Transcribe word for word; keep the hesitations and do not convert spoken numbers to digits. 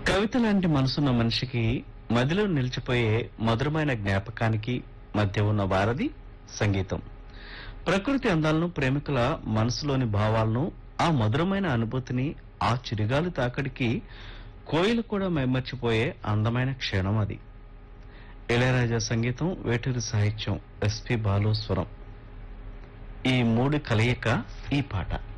కవిత లాంటి మనసున్న మనిషికి మదిలో నిలిచిపోయే మధురమైన జ్ఞాపకానికి మధ్య ఉన్న వారధి సంగీతం. ప్రకృతి అందాలను, ప్రేమికుల మనసులోని భావాలను, ఆ మధురమైన అనుభూతిని, ఆ చిరుగాలి తాకడికి కోయిలు కూడా మైమర్చిపోయే అందమైన క్షణం అది. ఇళయరాజా సంగీతం, వేటూరి సాహిత్యం, ఎస్పి బాలు స్వరం, ఈ మూడు కలయిక ఈ పాట.